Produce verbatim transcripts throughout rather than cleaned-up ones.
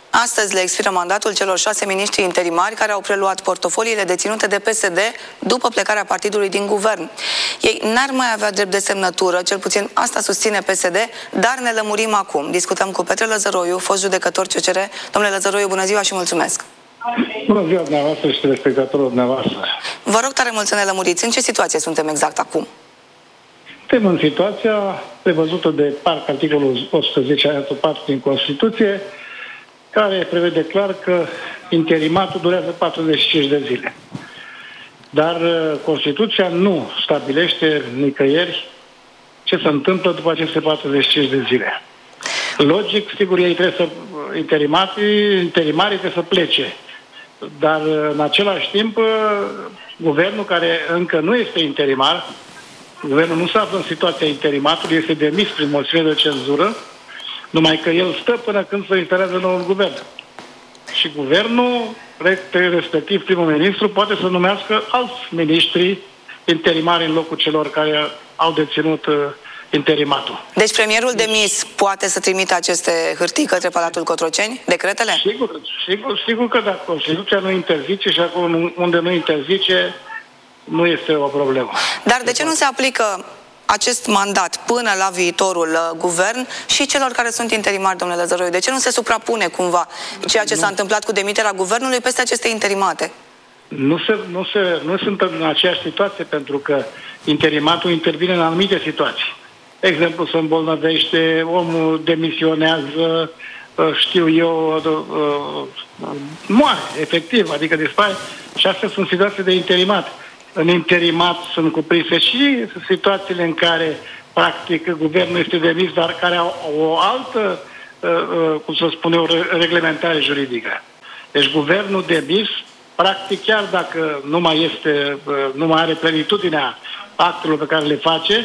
Astăzi le expiră mandatul celor șase miniștri interimari care au preluat portofoliile deținute de P S D după plecarea partidului din guvern. Ei n-ar mai avea drept de semnătură, cel puțin asta susține P S D, dar ne lămurim acum. Discutăm cu Petre Lăzăroiu, fost judecător C C R. Domnule Lăzăroiu, bună ziua și mulțumesc! Bună ziua dumneavoastră și telespectatorul dumneavoastră! Vă rog tare mult să ne lămuriți. În ce situație suntem exact acum? Suntem în situația prevăzută de parcă articolul o sută zece alineatul patru din Constituție, care prevede clar că interimatul durează patruzeci și cinci de zile. Dar Constituția nu stabilește nicăieri ce se întâmplă după aceste patruzeci și cinci de zile. Logic, sigur, ei trebuie să, interimarii, interimarii trebuie să plece. Dar, în același timp, guvernul, care încă nu este interimar, guvernul nu se află în situația interimatului, este demis prin moțiune de cenzură, numai că el stă până când se instalează noul guvern. Și guvernul, respectiv primul ministru, poate să numească alți miniștri interimari în locul celor care au deținut uh, interimatul. Deci premierul demis poate să trimită aceste hârtii către Palatul Cotroceni? Decretele? Sigur, sigur, sigur că da. Constituția nu interzice și acolo unde nu interzice nu este o problemă. Dar de ce nu se aplică acest mandat până la viitorul uh, guvern și celor care sunt interimari, domnule Lăzăroiu? De ce nu se suprapune cumva ceea ce s-a întâmplat cu demiterea guvernului peste aceste interimate? Nu, se, nu, se, nu sunt în aceeași situație, pentru că interimatul intervine în anumite situații. De exemplu, se îmbolnăvește, omul demisionează, știu eu, moare, efectiv, adică dispare. Și astea sunt situații de interimat. În interimat sunt cuprinse și situațiile în care, practic, guvernul este demis, dar care au o altă, cum să spun eu, reglementare juridică. Deci guvernul demis, practic, chiar dacă nu mai este, nu mai are plenitudinea actelor pe care le face,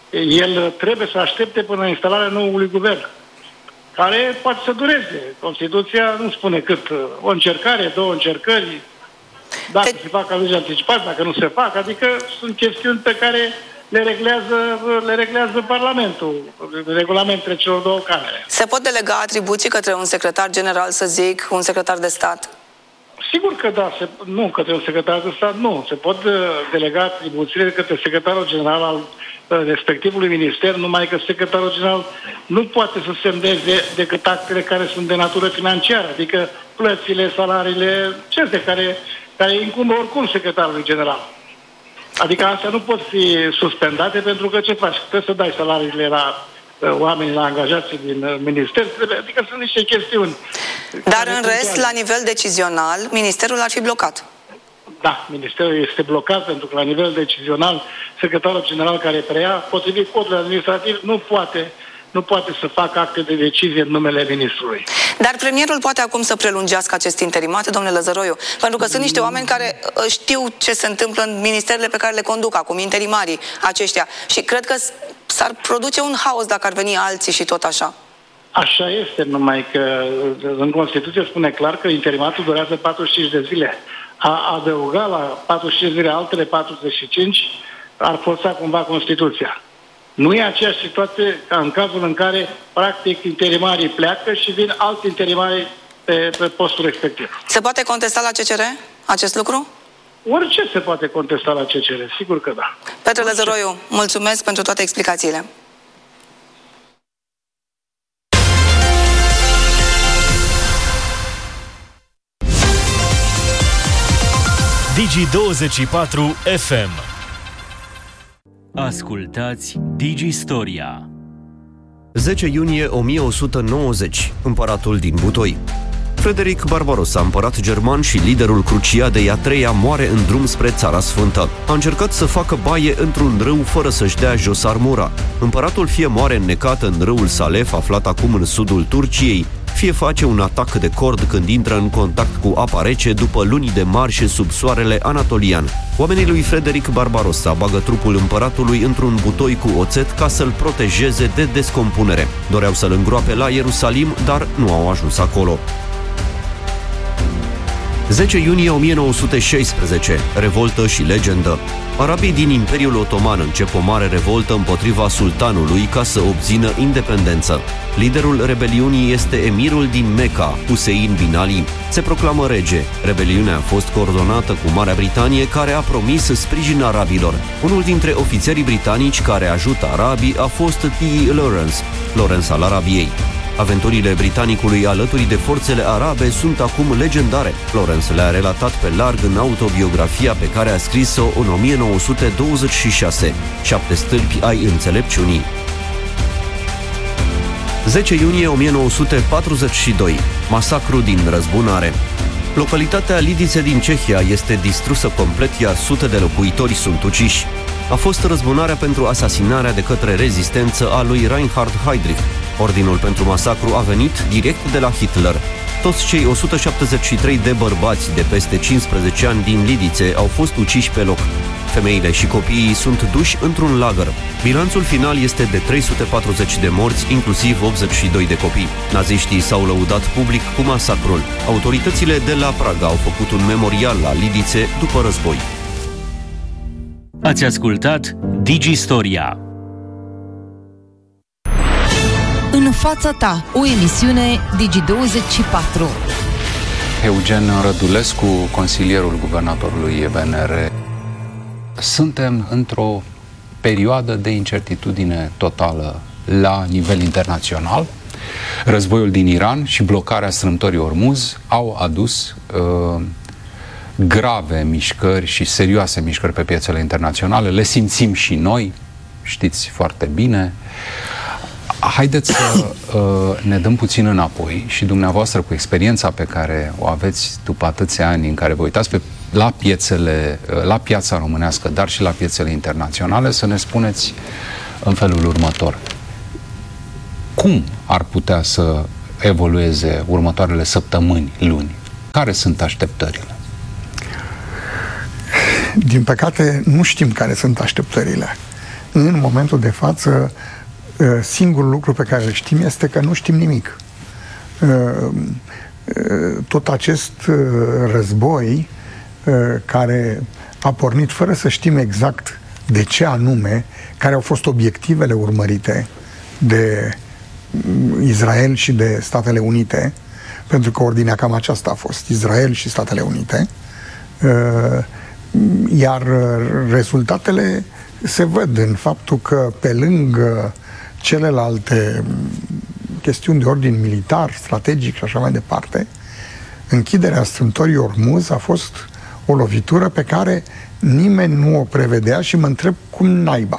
el trebuie să aștepte până la instalarea noului guvern, care poate să dureze. Constituția nu spune cât, o încercare, două încercări, dacă Te... se fac alegeri anticipate, dacă nu se fac, adică sunt chestiuni pe care le reglează, le reglează Parlamentul, regulamentele celor două camere. Se pot delega atribuții către un secretar general, să zic, un secretar de stat? Sigur că da, se, nu către un secretar de stat, nu. Se pot delega atribuțiile către secretarul general al respectivului minister, numai că secretarul general nu poate să semneze decât actele care sunt de natură financiară, adică plățile, salariile, cele care, care incumbă oricum secretarului general. Adică astea nu pot fi suspendate, pentru că ce faci? Trebuie să dai salariile la oamenii, la angajații din minister, adică sunt niște chestiuni. Dar în rest, la nivel decizional, ministerul ar fi blocat. Da, ministerul este blocat, pentru că la nivel decizional, secretarul general care preia, potrivit codului administrativ, nu poate, nu poate să facă acte de decizie în numele ministrului. Dar premierul poate acum să prelungească acest interimat, domnule Lăzăroiu, pentru că sunt niște oameni care știu ce se întâmplă în ministerele pe care le conduc acum, interimarii aceștia, și cred că s-ar produce un haos dacă ar veni alții și tot așa. Așa este, numai că în Constituție spune clar că interimatul durează patruzeci și cinci de zile. A adăuga la patruzeci și cinci zile altele patruzeci și cinci ar forța cumva Constituția. Nu e aceeași situație ca în cazul în care, practic, interimarii pleacă și vin alți interimari pe, pe postul respectiv. Se poate contesta la C C R acest lucru? Orice se poate contesta la C C R, sigur că da. Petre Lăzăroiu, mulțumesc pentru toate explicațiile. Digi douăzeci și patru F M. Ascultați Digi Storia. zece iunie o mie o sută nouăzeci. Împăratul din Butoi. Frederic Barbarossa, împărat german și liderul Cruciadei a treia, moare în drum spre Țara Sfântă. A încercat să facă baie într-un râu fără să-și dea jos armura. Împăratul fie moare înnecat în râul Salef, aflat acum în sudul Turciei, fie face un atac de cord când intră în contact cu apa rece după luni de marșe sub soarele anatolian. Oamenii lui Frederic Barbarossa bagă trupul împăratului într-un butoi cu oțet ca să-l protejeze de descompunere. Doreau să-l îngroape la Ierusalim, dar nu au ajuns acolo. zece iunie o mie nouă sute șaisprezece. Revoltă și legendă. Arabii din Imperiul Otoman încep o mare revoltă împotriva sultanului ca să obțină independență. Liderul rebeliunii este emirul din Mecca, Hussein bin Ali. Se proclamă rege. Rebeliunea a fost coordonată cu Marea Britanie, care a promis sprijin arabilor. Unul dintre ofițerii britanici care ajută arabii a fost T. Lawrence, Lawrence al Arabiei. Aventurile britanicului alături de forțele arabe sunt acum legendare. Lawrence le-a relatat pe larg în autobiografia pe care a scris-o în o mie nouă sute douăzeci și șase, Șapte stâlpi ai înțelepciunii. zece iunie o mie nouă sute patruzeci și doi. Masacru din Răzbunare. Localitatea Lidice din Cehia este distrusă complet, iar sute de locuitori sunt uciși. A fost răzbunarea pentru asasinarea de către rezistență a lui Reinhard Heydrich. Ordinul pentru masacru a venit direct de la Hitler. Toți cei o sută șaptezeci și trei de bărbați de peste cincisprezece ani din Lidice au fost uciși pe loc. Femeile și copiii sunt duși într-un lagăr. Bilanțul final este de trei sute patruzeci de morți, inclusiv optzeci și doi de copii. Naziștii s-au lăudat public cu masacrul. Autoritățile de la Praga au făcut un memorial la Lidice după război. Ați ascultat Digistoria. În fața ta, o emisiune Digi douăzeci și patru. Eugen Rădulescu, consilierul guvernatorului E B N R. Suntem într-o perioadă de incertitudine totală la nivel internațional. Războiul din Iran și blocarea strâmtorii Ormuz au adus uh, grave mișcări și serioase mișcări pe piețele internaționale. Le simțim și noi, știți foarte bine. Haideți să uh, ne dăm puțin înapoi și dumneavoastră, cu experiența pe care o aveți după atâția ani în care vă uitați pe, la piețele, uh, la piața românească, dar și la piețele internaționale, să ne spuneți în felul următor. Cum ar putea să evolueze următoarele săptămâni, luni? Care sunt așteptările? Din păcate, nu știm care sunt așteptările. În momentul de față, singurul lucru pe care îl știm este că nu știm nimic. Tot acest război care a pornit fără să știm exact de ce anume, care au fost obiectivele urmărite de Israel și de Statele Unite, pentru că ordinea cam aceasta a fost, Israel și Statele Unite, iar rezultatele se văd în faptul că pe lângă celelalte chestiuni de ordin militar, strategic și așa mai departe, închiderea strâmtorii Ormuz a fost o lovitură pe care nimeni nu o prevedea și mă întreb cum naiba.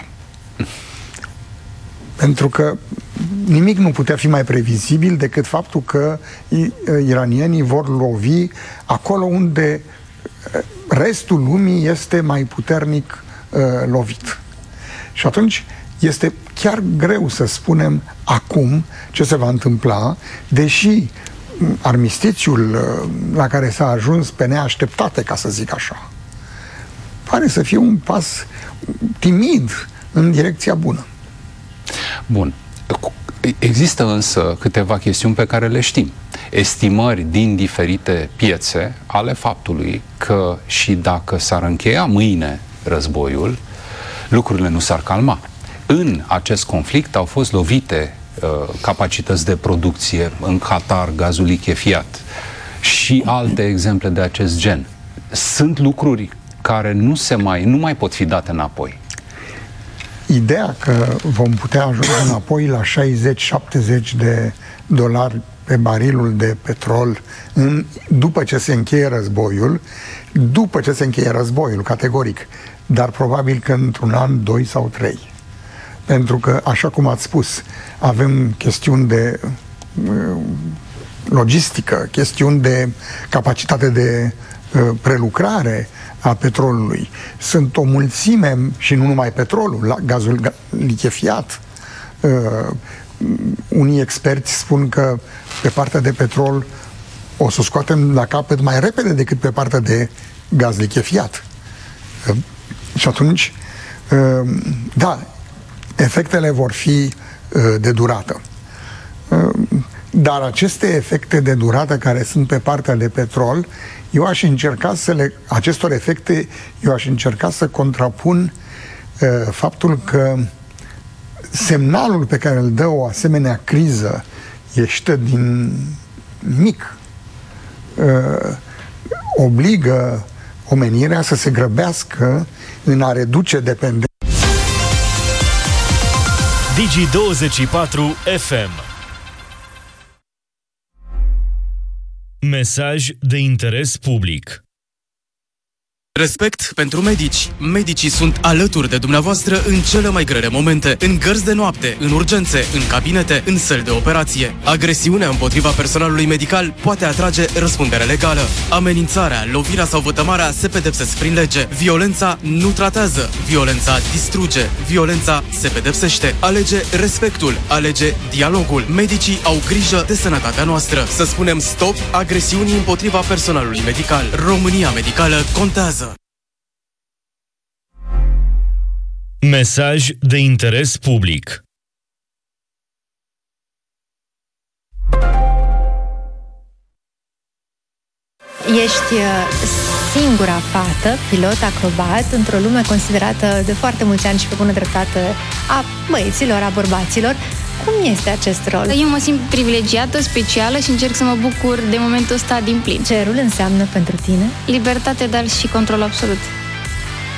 Pentru că nimic nu putea fi mai previzibil decât faptul că iranienii vor lovi acolo unde restul lumii este mai puternic uh, lovit. Și atunci este chiar greu să spunem acum ce se va întâmpla, deși armistițiul la care s-a ajuns pe neașteptate, ca să zic așa, pare să fie un pas timid în direcția bună. Bun. Există însă câteva chestiuni pe care le știm. Estimări din diferite piețe ale faptului că și dacă s-ar încheia mâine războiul, lucrurile nu s-ar calma. În acest conflict au fost lovite uh, capacități de producție în Qatar, gazul lichefiat și alte exemple de acest gen. Sunt lucruri care nu se mai, nu mai pot fi date înapoi. Ideea că vom putea ajunge înapoi la șaizeci șaptezeci de dolari pe barilul de petrol în, după ce se încheie războiul, după ce se încheie războiul, categoric, dar probabil că într-un an, doi sau trei. Pentru că, așa cum ați spus, avem chestiuni de uh, logistică, chestiuni de capacitate de uh, prelucrare a petrolului. Sunt o mulțime, și nu numai petrolul, gazul lichefiat. Uh, unii experți spun că pe partea de petrol o să scoatem la capăt mai repede decât pe partea de gaz lichefiat. Uh, și atunci, uh, da, efectele vor fi uh, de durată. Uh, Dar aceste efecte de durată care sunt pe partea de petrol, eu aș încerca să le, acestor efecte, eu aș încerca să contrapun uh, faptul că semnalul pe care îl dă o asemenea criză ieșită din mic uh, obligă omenirea să se grăbească în a reduce dependența. Digi douăzeci și patru F M. Mesaj de interes public. Respect pentru medici. Medicii sunt alături de dumneavoastră în cele mai grele momente, în gărzi de noapte, în urgențe, în cabinete, în săli de operație. Agresiunea împotriva personalului medical poate atrage răspundere legală. Amenințarea, lovirea sau vătămarea se pedepsesc prin lege. Violența nu tratează. Violența distruge. Violența se pedepsește. Alege respectul. Alege dialogul. Medicii au grijă de sănătatea noastră. Să spunem stop agresiunii împotriva personalului medical. România medicală contează. Mesaj de interes public. Ești singura fată, pilot acrobat, într-o lume considerată de foarte mulți ani și pe bună dreptate a băieților, a bărbaților. Cum este acest rol? Eu mă simt privilegiată, specială și încerc să mă bucur de momentul ăsta din plin. Ce rol înseamnă pentru tine? Libertate, dar și control absolut.